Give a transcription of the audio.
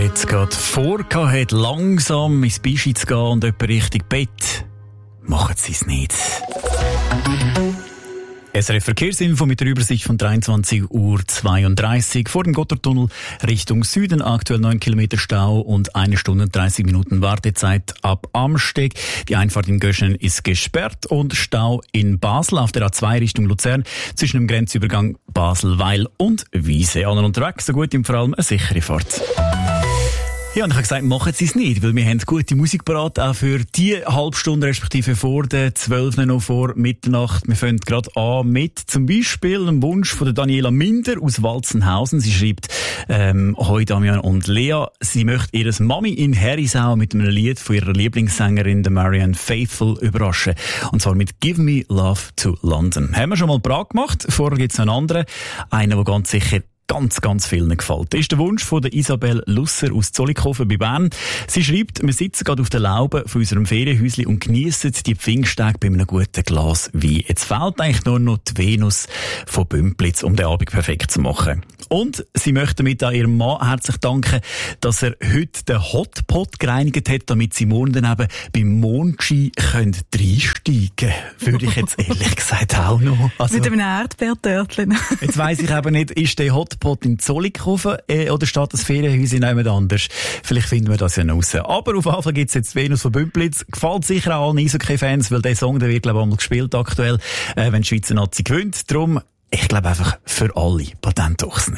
jetzt gerade vorgehabt, langsam ins Bischi zu gehen und etwa Richtung Bett, machen Sie es nicht. SRF Verkehrsinfo mit der Übersicht von 23:32 Uhr. Vor dem Gotthardtunnel Richtung Süden aktuell 9 Kilometer Stau und 1 Stunde und 30 Minuten Wartezeit ab Amsteg. Die Einfahrt in Göschen ist gesperrt und Stau in Basel auf der A2 Richtung Luzern zwischen dem Grenzübergang Basel-Weil und Wiese. Alle unterwegs, so gut und vor allem eine sichere Fahrt. Ja, und ich habe gesagt, machen Sie es nicht, weil wir haben gute Musik parat, auch für die halbe Stunde, respektive vor der 12 noch vor Mitternacht. Wir fangen gerade an mit zum Beispiel einem Wunsch von der Daniela Minder aus Walzenhausen. Sie schreibt, «Hoi Damian und Lea, sie möchte ihre Mami in Herisau mit einem Lied von ihrer Lieblingssängerin, der Marianne Faithfull, überraschen. Und zwar mit Give Me Love to London.» Haben wir schon mal parat gemacht. Vorher gibt es noch einen anderen, einen, der ganz sicher ganz vielen gefällt. Das ist der Wunsch von der Isabel Lusser aus Zollikofen bei Bern. Sie schreibt, wir sitzen gerade auf der Laube von unserem Ferienhäuschen und geniessen die Pfingsttage bei einem guten Glas Wein. Jetzt fehlt eigentlich nur noch die Venus von Bümplitz, um den Abend perfekt zu machen. Und sie möchte damit an ihrem Mann herzlich danken, dass er heute den Hotpot gereinigt hat, damit sie morgen dann eben beim Mondschein reinsteigen können. Würde ich jetzt ehrlich gesagt auch noch. Also, mit einem Erdbeertörtchen. Jetzt weiss ich eben nicht, ist der Hotpot in Zollikofen oder steht das Ferienhäuschen jemand anders? Vielleicht finden wir das ja noch raus. Aber auf jeden Fall gibt es jetzt Venus von Bümplitz. Gefällt sicher auch allen Eishockey-Fans, weil der Song, der wird, glaube ich, einmal gespielt aktuell, wenn die Schweizer Nazi gewinnt. Darum, ich glaube einfach für alle Patent durchs.